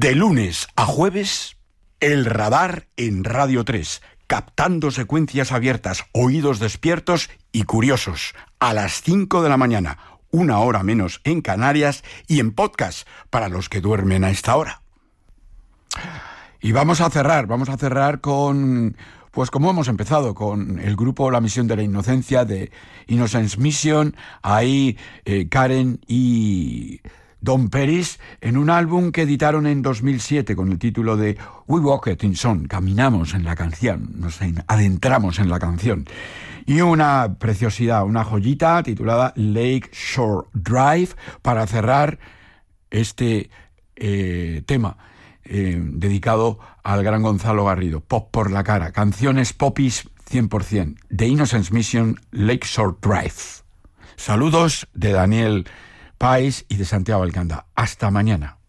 De lunes a jueves, El Radar en Radio 3, captando secuencias abiertas, oídos despiertos y curiosos, a las 5 de la mañana, 1 hora menos en Canarias, y en podcast para los que duermen a esta hora. Y vamos a cerrar con, pues como hemos empezado, con el grupo La Misión de la Inocencia, de Innocence Mission, ahí Karen y Don Peris, en un álbum que editaron en 2007 con el título de We Walked in Song, caminamos en la canción, nos adentramos en la canción. Y una preciosidad, una joyita titulada Lake Shore Drive, para cerrar este tema dedicado al gran Gonzalo Garrido, Pop por la cara, canciones popis 100%, de Innocence Mission, Lake Shore Drive. Saludos de Daniel Pais y de Santiago Alcanda. Hasta mañana.